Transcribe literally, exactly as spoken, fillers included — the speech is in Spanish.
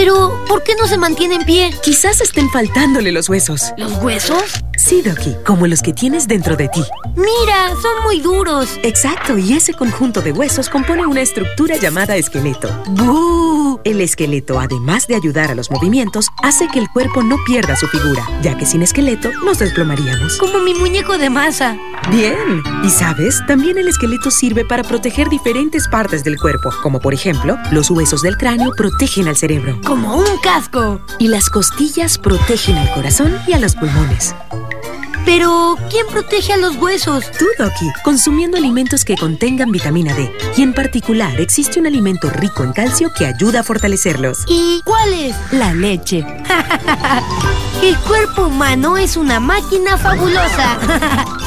Pero, ¿por qué no se mantiene en pie? Quizás estén faltándole los huesos. ¿Los huesos? Sí, Doki, como los que tienes dentro de ti. Mira, son muy duros. Exacto, y ese conjunto de huesos compone una estructura llamada esqueleto. ¡Bú! El esqueleto, además de ayudar a los movimientos, hace que el cuerpo no pierda su figura, ya que sin esqueleto nos desplomaríamos. Como mi muñeco de masa. Bien, y sabes, también el esqueleto sirve para proteger diferentes partes del cuerpo, como por ejemplo, los huesos del cráneo protegen al cerebro. Como un casco. Y las costillas protegen al corazón y a los pulmones. Pero, ¿quién protege a los huesos? Tú, Doki, consumiendo alimentos que contengan vitamina D. Y en particular, existe un alimento rico en calcio que ayuda a fortalecerlos. ¿Y cuál es? La leche. El cuerpo humano es una máquina fabulosa.